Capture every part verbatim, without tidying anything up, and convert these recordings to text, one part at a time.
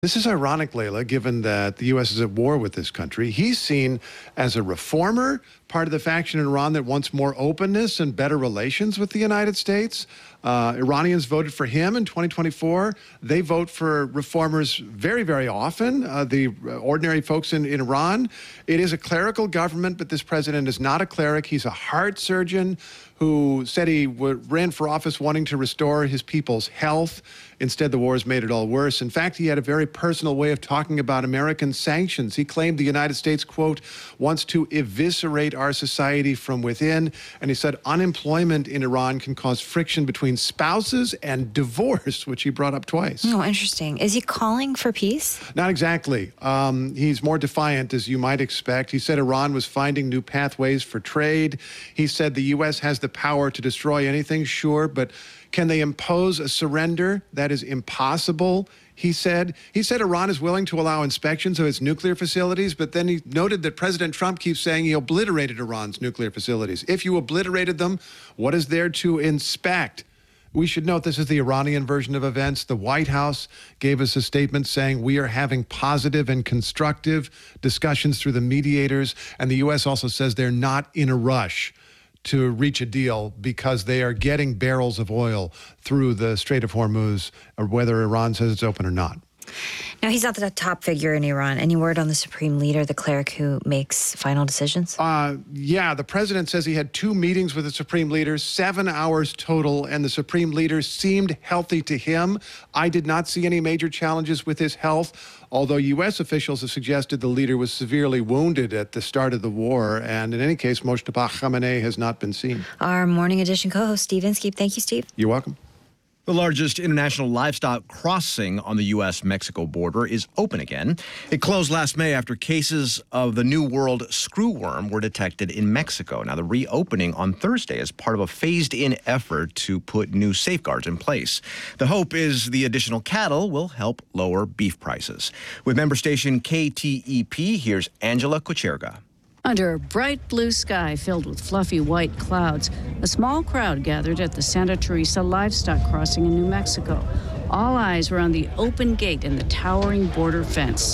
This is ironic, Layla, given that the U S is at war with this country. He's seen as a reformer, part of the faction in Iran that wants more openness and better relations with the United States. Uh, Iranians voted for him in twenty twenty-four. They vote for reformers very, very often, uh, the ordinary folks in, in Iran. It is a clerical government, but this president is not a cleric. He's a heart surgeon who said he w- ran for office wanting to restore his people's health. Instead, the war has made it all worse. In fact, he had a very personal way of talking about American sanctions. He claimed the United States, quote, wants to eviscerate our society from within. And he said unemployment in Iran can cause friction between spouses and divorce, which he brought up twice. Oh, interesting. Is he calling for peace? Not exactly. Um, he's more defiant, as you might expect. He said Iran was finding new pathways for trade. He said the U S has the power to destroy anything, sure, but can they impose a surrender? That is impossible, he said. He said Iran is willing to allow inspections of its nuclear facilities, but then he noted that President Trump keeps saying he obliterated Iran's nuclear facilities. If you obliterated them, what is there to inspect? We should note this is the Iranian version of events. The White House gave us a statement saying we are having positive and constructive discussions through the mediators, and the U S also says they're not in a rush to reach a deal because they are getting barrels of oil through the Strait of Hormuz, or whether Iran says it's open or not. Now, he's not the top figure in Iran. Any word on the supreme leader, the cleric who makes final decisions? Uh, yeah, the president says he had two meetings with the supreme leader, seven hours total, and the supreme leader seemed healthy to him. I did not see any major challenges with his health, although U S officials have suggested the leader was severely wounded at the start of the war. And in any case, Mojtaba Khamenei has not been seen. Our Morning Edition co-host, Steve Inskeep. Thank you, Steve. You're welcome. The largest international livestock crossing on the U S Mexico border is open again. It closed last May after cases of the New World screwworm were detected in Mexico. Now, the reopening on Thursday is part of a phased-in effort to put new safeguards in place. The hope is the additional cattle will help lower beef prices. With member station K T E P, here's Angela Kucherga. Under a bright blue sky filled with fluffy white clouds, a small crowd gathered at the Santa Teresa livestock crossing in New Mexico. All eyes were on the open gate and the towering border fence.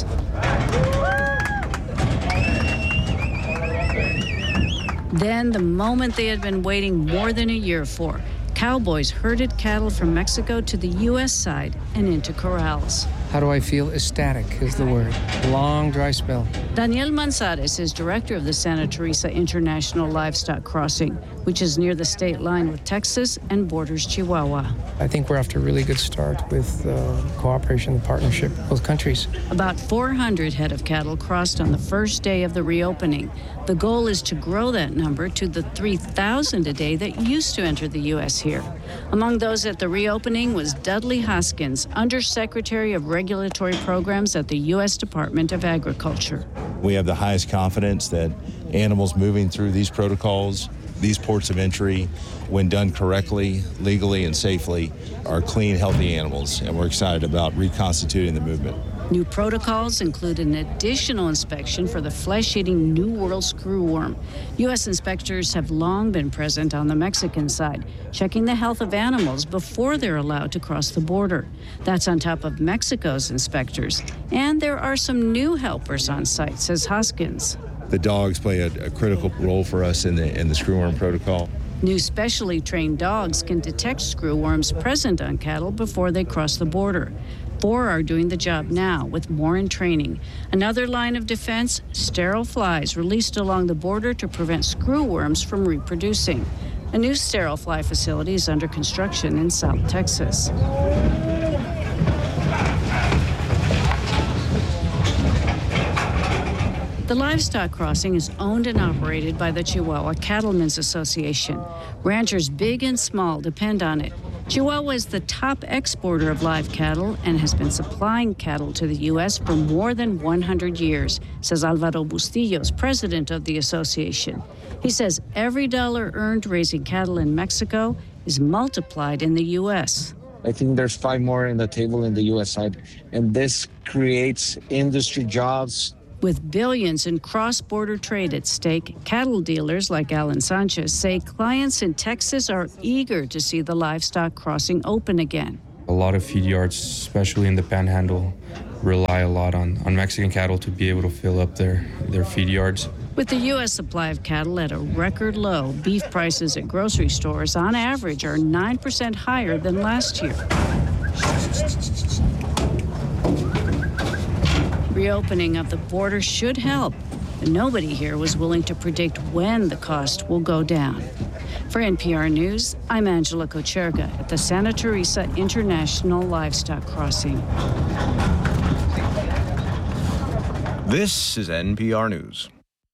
Then, the moment they had been waiting more than a year for, cowboys herded cattle from Mexico to the U S side and into corrals. How do I feel? Ecstatic is the word. Long, dry spell. Daniel Manzares is director of the Santa Teresa International Livestock Crossing, which is near the state line with Texas and borders Chihuahua. I think we're off to a really good start with uh, cooperation and partnership with both countries. About four hundred head of cattle crossed on the first day of the reopening. The goal is to grow that number to the three thousand a day that used to enter the U S here. Among those at the reopening was Dudley Hoskins, Undersecretary of Regulatory Programs at the U S Department of Agriculture. We have the highest confidence that animals moving through these protocols, these ports of entry, when done correctly, legally, and safely, are clean, healthy animals, and we're excited about reconstituting the movement. New protocols include an additional inspection for the flesh-eating New World screwworm. U S inspectors have long been present on the Mexican side, checking the health of animals before they're allowed to cross the border. That's on top of Mexico's inspectors. And there are some new helpers on site, says Hoskins. The dogs play a, a critical role for us in the, in the screwworm protocol. New specially trained dogs can detect screwworms present on cattle before they cross the border. Four are doing the job now, with more in training. Another line of defense, sterile flies released along the border to prevent screwworms from reproducing. A new sterile fly facility is under construction in South Texas. The livestock crossing is owned and operated by the Chihuahua Cattlemen's Association. Ranchers big and small depend on it. Chihuahua is the top exporter of live cattle and has been supplying cattle to the U S for more than one hundred years, says Alvaro Bustillos, president of the association. He says every dollar earned raising cattle in Mexico is multiplied in the U S. I think there's five more in the table in the U S side, and this creates industry jobs. With billions in cross-border trade at stake, cattle dealers like Alan Sanchez say clients in Texas are eager to see the livestock crossing open again. A lot of feed yards, especially in the Panhandle, rely a lot on, on Mexican cattle to be able to fill up their, their feed yards. With the U S supply of cattle at a record low, beef prices at grocery stores on average are nine percent higher than last year. Reopening of the border should help, but nobody here was willing to predict when the cost will go down. For N P R News, I'm Angela Kocherga at the Santa Teresa International Livestock Crossing. This is N P R News.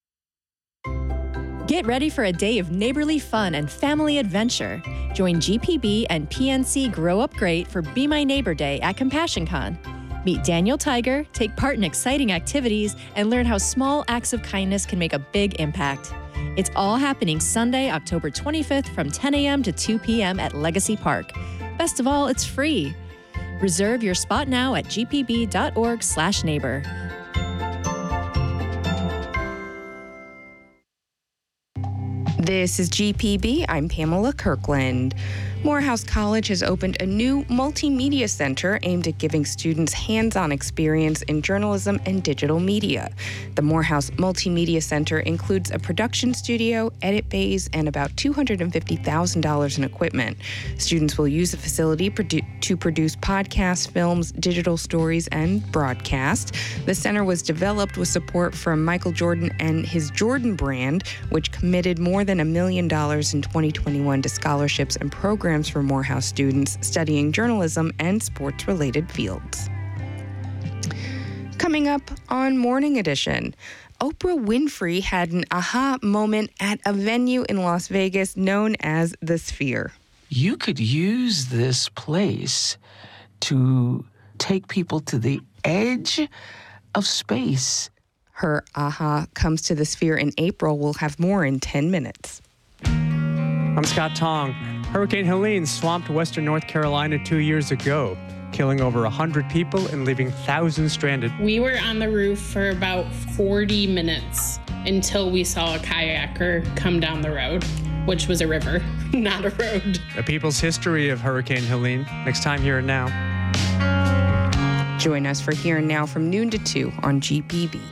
Get ready for a day of neighborly fun and family adventure. Join G P B and P N C Grow Up Great for Be My Neighbor Day at CompassionCon. Meet Daniel Tiger, take part in exciting activities, and learn how small acts of kindness can make a big impact. It's all happening Sunday, October twenty-fifth from ten a.m. to two p.m. at Legacy Park. Best of all, it's free. Reserve your spot now at g p b dot org slash neighbor. This is G P B. I'm Pamela Kirkland. Morehouse College has opened a new multimedia center aimed at giving students hands-on experience in journalism and digital media. The Morehouse Multimedia Center includes a production studio, edit bays, and about two hundred fifty thousand dollars in equipment. Students will use the facility produ- to produce podcasts, films, digital stories, and broadcast. The center was developed with support from Michael Jordan and his Jordan brand, which committed more than a million dollars in twenty twenty-one to scholarships and programs for Morehouse students studying journalism and sports-related fields. Coming up on Morning Edition, Oprah Winfrey had an aha moment at a venue in Las Vegas known as The Sphere. You could use this place to take people to the edge of space. Her aha comes to The Sphere in April. We'll have more in ten minutes. I'm Scott Tong. Hurricane Helene swamped western North Carolina two years ago, killing over one hundred people and leaving thousands stranded. We were on the roof for about forty minutes until we saw a kayaker come down the road, which was a river, not a road. The people's history of Hurricane Helene, next time Here and Now. Join us for Here and Now from noon to two on G P B.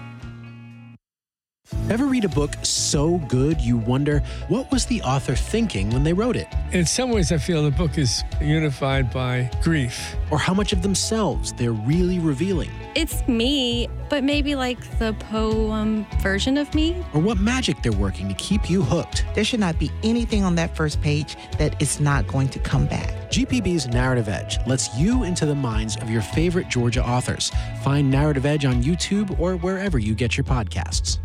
Ever read a book so good you wonder, what was the author thinking when they wrote it? In some ways, I feel the book is unified by grief. Or how much of themselves they're really revealing? It's me, but maybe like the poem version of me. Or what magic they're working to keep you hooked. There should not be anything on that first page that is not going to come back. G P B's Narrative Edge lets you into the minds of your favorite Georgia authors. Find Narrative Edge on YouTube or wherever you get your podcasts.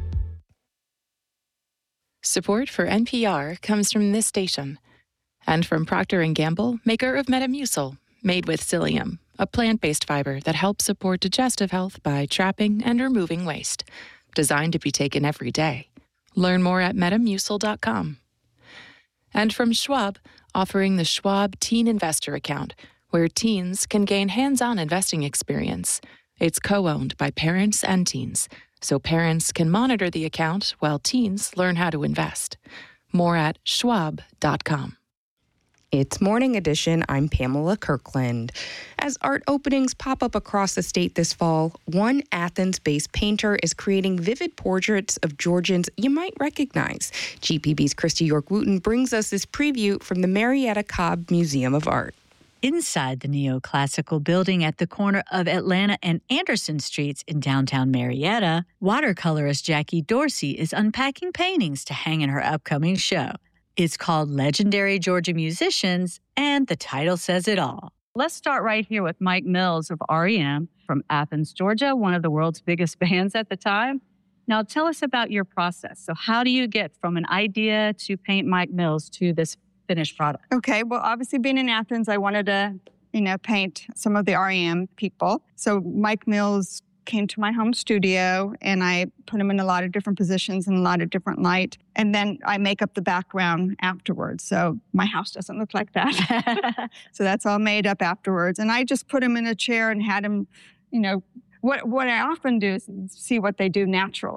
Support for N P R comes from this station and from Procter and Gamble, maker of Metamucil, made with psyllium, a plant-based fiber that helps support digestive health by trapping and removing waste. Designed to be taken every day. Learn more at metamucil dot com. And from Schwab, offering the Schwab Teen Investor Account, where teens can gain hands-on investing experience. It's co-owned by parents and teens, so parents can monitor the account while teens learn how to invest. More at schwab dot com. It's Morning Edition. I'm Pamela Kirkland. As art openings pop up across the state this fall, one Athens-based painter is creating vivid portraits of Georgians you might recognize. G P B's Christy York-Wooten brings us this preview from the Marietta Cobb Museum of Art. Inside the neoclassical building at the corner of Atlanta and Anderson Streets in downtown Marietta, watercolorist Jackie Dorsey is unpacking paintings to hang in her upcoming show. It's called Legendary Georgia Musicians, and the title says it all. Let's start right here with Mike Mills of R E M from Athens, Georgia, one of the world's biggest bands at the time. Now, tell us about your process. So how do you get from an idea to paint Mike Mills to this finished product? Okay, well, obviously being in Athens, I wanted to, you know, paint some of the R E M people. So Mike Mills came to my home studio and I put him in a lot of different positions and a lot of different light. And then I make up the background afterwards. So my house doesn't look like that. So that's all made up afterwards. And I just put him in a chair and had him, you know, what, what I often do is see what they do naturally.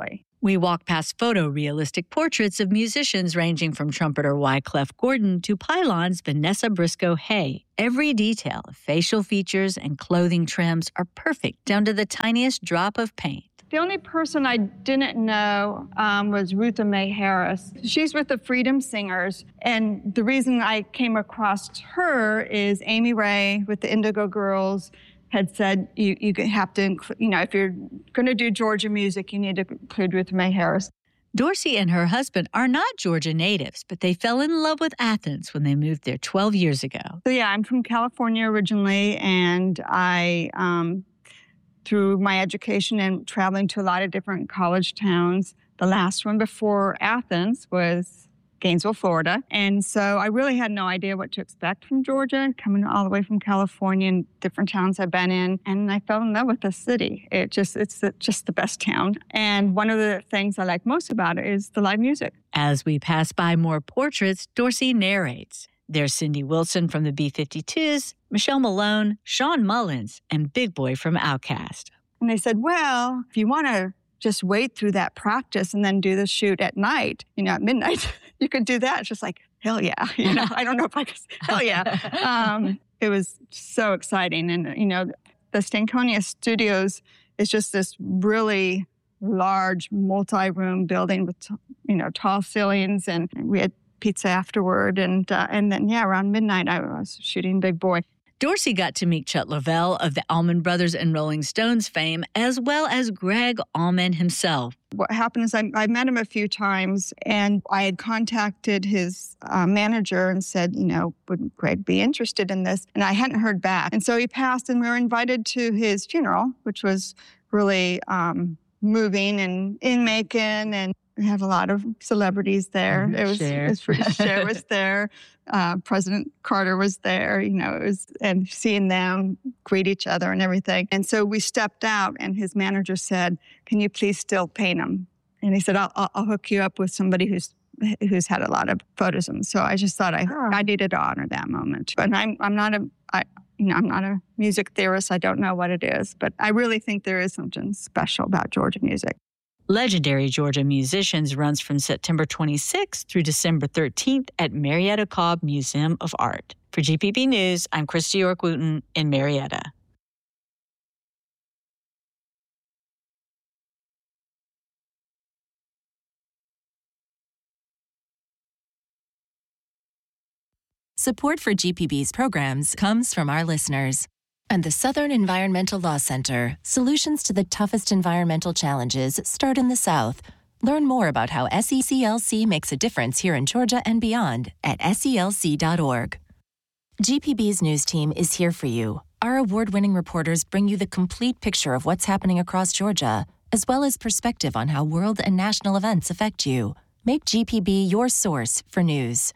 We walk past photorealistic portraits of musicians ranging from trumpeter Wyclef Gordon to Pylon's Vanessa Briscoe Hay. Every detail of facial features and clothing trims are perfect down to the tiniest drop of paint. The only person I didn't know um, was Rutha Mae Harris. She's with the Freedom Singers, and the reason I came across her is Amy Ray with the Indigo Girls had said you, you have to include, you know, if you're going to do Georgia music, you need to include Rutha Mae Harris. Dorsey and her husband are not Georgia natives, but they fell in love with Athens when they moved there twelve years ago. So yeah, I'm from California originally, and I, um, through my education and traveling to a lot of different college towns, the last one before Athens was Gainesville, Florida. And so I really had no idea what to expect from Georgia, coming all the way from California and different towns I've been in. And I fell in love with the city. It just, it's the, just the best town. And one of the things I like most about it is the live music. As we pass by more portraits, Dorsey narrates. There's Cindy Wilson from the B fifty-twos, Michelle Malone, Sean Mullins, and Big Boy from Outkast. And they said, well, if you want to just wait through that practice and then do the shoot at night, you know, at midnight, you could do that. It's just like, hell yeah. You know, I don't know if I could, hell yeah. Um, it was so exciting. And, you know, the Stankonia Studios is just this really large multi-room building with, you know, tall ceilings, and we had pizza afterward. And, uh, and then, yeah, around midnight, I was shooting Big Boy. Dorsey got to meet Chet Lavelle of the Allman Brothers and Rolling Stones fame, as well as Greg Allman himself. What happened is I, I met him a few times, and I had contacted his uh, manager and said, you know, would Greg be interested in this? And I hadn't heard back. And so he passed, and we were invited to his funeral, which was really um, moving, and in Macon, and we have a lot of celebrities there. Mm-hmm. It was, Cher. it was pretty, Cher was there. Uh, President Carter was there, you know, it was, and seeing them greet each other and everything. And so we stepped out, and his manager said, can you please still paint him? And he said, I'll, I'll, I'll hook you up with somebody who's who's had a lot of photos of him. So I just thought I I needed to honor that moment. But I'm I'm not a I you know I'm not a music theorist. I don't know what it is, but I really think there is something special about Georgia music. Legendary Georgia Musicians runs from September twenty-sixth through December thirteenth at Marietta Cobb Museum of Art. For G P B News, I'm Christy York-Wooten in Marietta. Support for G P B's programs comes from our listeners and the Southern Environmental Law Center. Solutions to the toughest environmental challenges start in the South. Learn more about how S E C L C makes a difference here in Georgia and beyond at S E L C dot org. G P B's news team is here for you. Our award-winning reporters bring you the complete picture of what's happening across Georgia, as well as perspective on how world and national events affect you. Make G P B your source for news.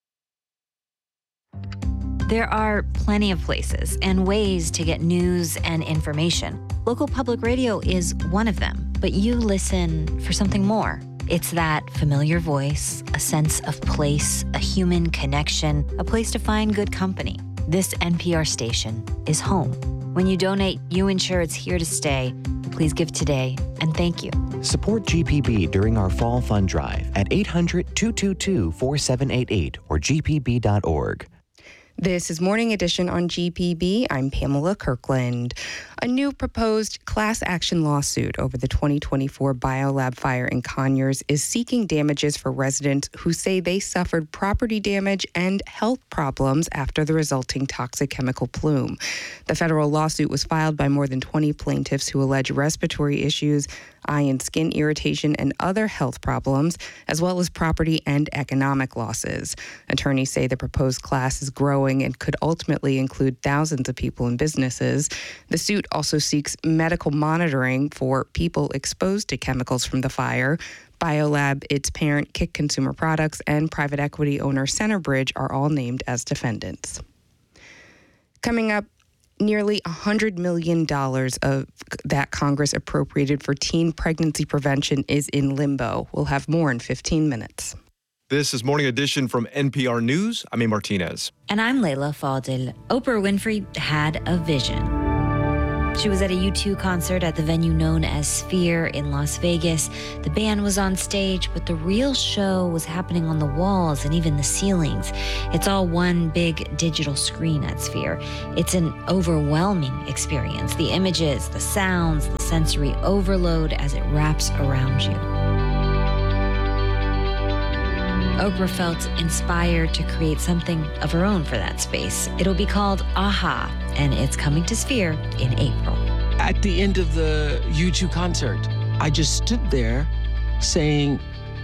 There are plenty of places and ways to get news and information. Local public radio is one of them, but you listen for something more. It's that familiar voice, a sense of place, a human connection, a place to find good company. This N P R station is home. When you donate, you ensure it's here to stay. Please give today, and thank you. Support G P B during our Fall Fund Drive at eight hundred, two two two, four seven eight eight or G P B dot org. This is Morning Edition on G P B. I'm Pamela Kirkland. A new proposed class action lawsuit over the twenty twenty-four Biolab fire in Conyers is seeking damages for residents who say they suffered property damage and health problems after the resulting toxic chemical plume. The federal lawsuit was filed by more than twenty plaintiffs who allege respiratory issues, eye and skin irritation, and other health problems, as well as property and economic losses. Attorneys say the proposed class is growing and could ultimately include thousands of people and businesses. The suit also seeks medical monitoring for people exposed to chemicals from the fire. Biolab, its parent Kick Consumer Products, and private equity owner Centerbridge are all named as defendants. Coming up, nearly one hundred million dollars of that Congress appropriated for teen pregnancy prevention is in limbo. We'll have more in fifteen minutes. This is Morning Edition from N P R News. I'm A. Martinez. And I'm Layla Fadil. Oprah Winfrey had a vision. She was at a U two concert at the venue known as Sphere in Las Vegas. The band was on stage, but the real show was happening on the walls and even the ceilings. It's all one big digital screen at Sphere. It's an overwhelming experience. The images, the sounds, the sensory overload as it wraps around you. Oprah felt inspired to create something of her own for that space. It'll be called AHA, and it's coming to Sphere in April. At the end of the U two concert, I just stood there saying,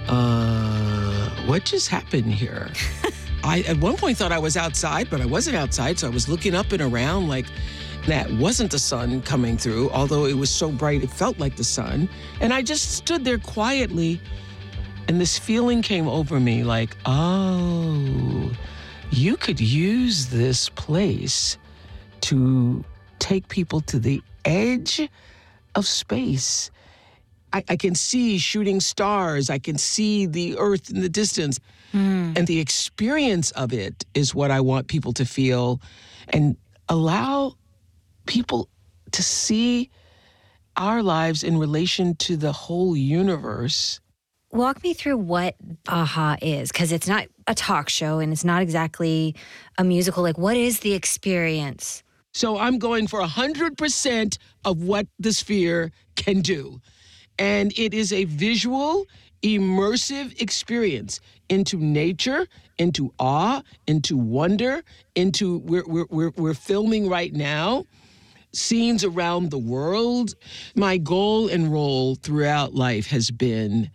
uh, what just happened here? I, at one point, thought I was outside, but I wasn't outside, so I was looking up and around like that wasn't the sun coming through, although it was so bright it felt like the sun. And I just stood there quietly, and this feeling came over me like, oh, you could use this place to take people to the edge of space. I, I can see shooting stars. I can see the Earth in the distance. Mm. And the experience of it is what I want people to feel, and allow people to see our lives in relation to the whole universe. Walk me through what AHA is, because it's not a talk show and it's not exactly a musical. Like, what is the experience? So I'm going for one hundred percent of what the Sphere can do. And it is a visual, immersive experience into nature, into awe, into wonder, into, we're, we're, we're, we're filming right now scenes around the world. My goal and role throughout life has been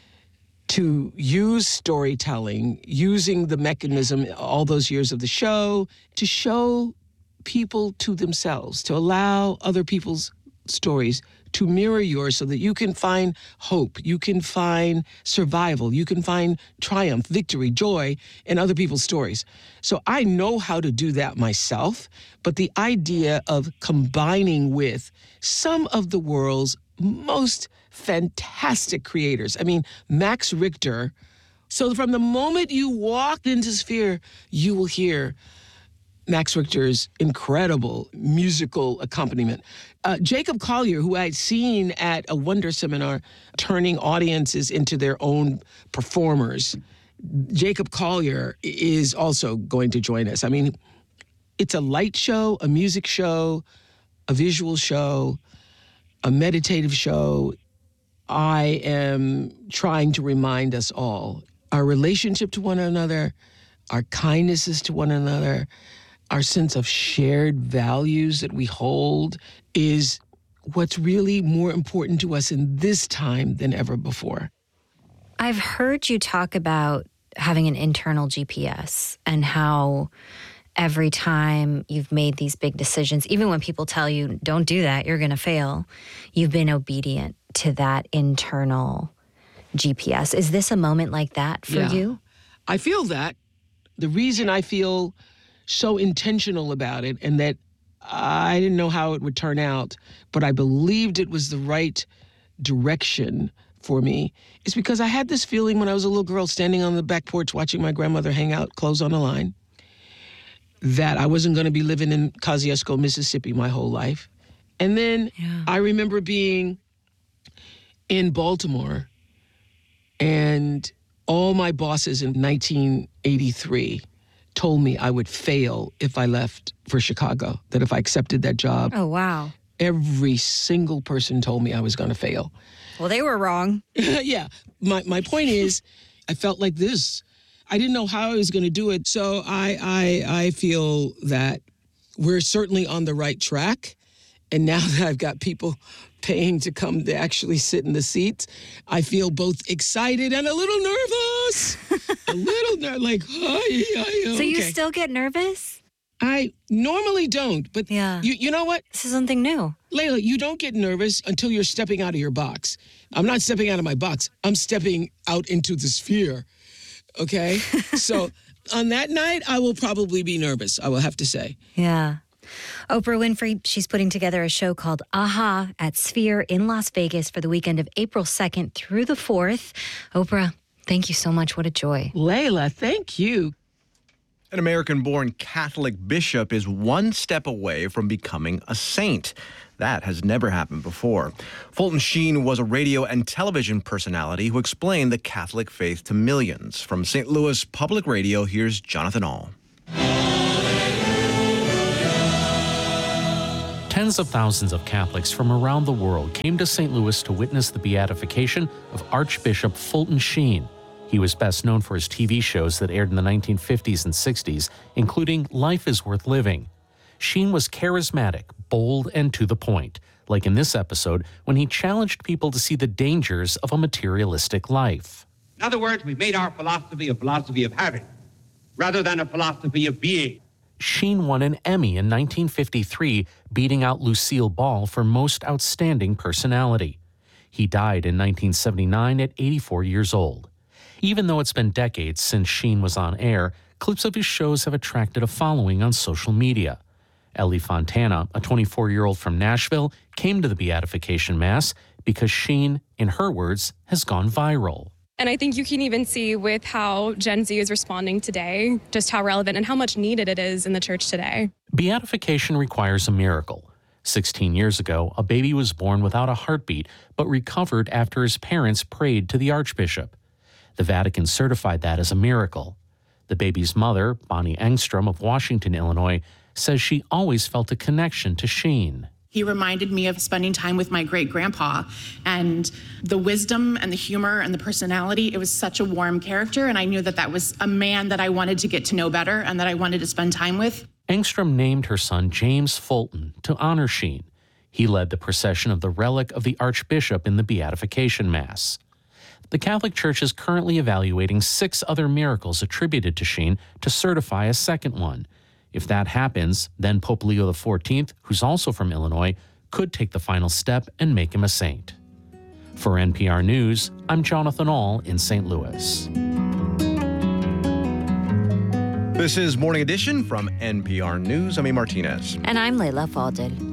to use storytelling, using the mechanism all those years of the show, to show people to themselves, to allow other people's stories to mirror yours so that you can find hope, you can find survival, you can find triumph, victory, joy in other people's stories. So I know how to do that myself, but the idea of combining with some of the world's most fantastic creators. I mean, Max Richter. So from the moment you walk into Sphere, you will hear Max Richter's incredible musical accompaniment. Uh, Jacob Collier, who I'd seen at a Wonder Seminar, turning audiences into their own performers. Jacob Collier is also going to join us. I mean, it's a light show, a music show, a visual show, a meditative show. I am trying to remind us all, our relationship to one another, our kindnesses to one another, our sense of shared values that we hold is what's really more important to us in this time than ever before. I've heard you talk about having an internal G P S and how every time you've made these big decisions, even when people tell you, don't do that, you're going to fail, you've been obedient to that internal G P S. Is this a moment like that for yeah. you? I feel that. The reason I feel so intentional about it, and that I didn't know how it would turn out, but I believed it was the right direction for me, is because I had this feeling when I was a little girl standing on the back porch watching my grandmother hang out clothes on the line, that I wasn't going to be living in Kosciuszko, Mississippi my whole life. And then yeah. I remember being in Baltimore, and all my bosses in nineteen eighty-three told me I would fail if I left for Chicago, that if I accepted that job. Oh, wow. Every single person told me I was going to fail. Well, they were wrong. yeah. My my point is, I felt like this. I didn't know how I was going to do it. So I, I I feel that we're certainly on the right track. And now that I've got people paying to come to actually sit in the seats, I feel both excited and a little nervous. a little nervous, like, hi, hi, okay. So you still get nervous? I normally don't, but yeah. you, you know what? This is something new. Layla, you don't get nervous until you're stepping out of your box. I'm not stepping out of my box. I'm stepping out into the Sphere, okay? So on that night, I will probably be nervous, I will have to say. Yeah. Oprah Winfrey, she's putting together a show called AHA at Sphere in Las Vegas for the weekend of April second through the fourth. Oprah, thank you so much. What a joy. Layla, thank you. An American-born Catholic bishop is one step away from becoming a saint. That has never happened before. Fulton Sheen was a radio and television personality who explained the Catholic faith to millions. From Saint Louis Public Radio, here's Jonathan Ahl. Tens of thousands of Catholics from around the world came to Saint Louis to witness the beatification of Archbishop Fulton Sheen. He was best known for his T V shows that aired in the nineteen fifties and sixties, including Life is Worth Living. Sheen was charismatic, bold, and to the point, like in this episode when he challenged people to see the dangers of a materialistic life. In other words, we've made our philosophy a philosophy of having rather than a philosophy of being. Sheen won an Emmy in nineteen fifty-three, beating out Lucille Ball for Most Outstanding Personality. He died in nineteen seventy-nine at eighty-four years old. Even though it's been decades since Sheen was on air, clips of his shows have attracted a following on social media. Ellie Fontana, a twenty-four-year-old from Nashville, came to the Beatification Mass because Sheen, in her words, has gone viral. And I think you can even see with how Gen Z is responding today, just how relevant and how much needed it is in the church today. Beatification requires a miracle. Sixteen years ago, a baby was born without a heartbeat, but recovered after his parents prayed to the Archbishop. The Vatican certified that as a miracle. The baby's mother, Bonnie Engstrom of Washington, Illinois, says she always felt a connection to Sheen. He reminded me of spending time with my great-grandpa, and the wisdom and the humor and the personality. It was such a warm character, and I knew that that was a man that I wanted to get to know better and that I wanted to spend time with. Engstrom named her son James Fulton to honor Sheen. He led the procession of the relic of the Archbishop in the Beatification Mass. The Catholic Church is currently evaluating six other miracles attributed to Sheen to certify a second one. If that happens, then Pope Leo the fourteenth, who's also from Illinois, could take the final step and make him a saint. For N P R News, I'm Jonathan Ahl in Saint Louis. This is Morning Edition from N P R News. I'm A. Martinez. And I'm Layla Falded.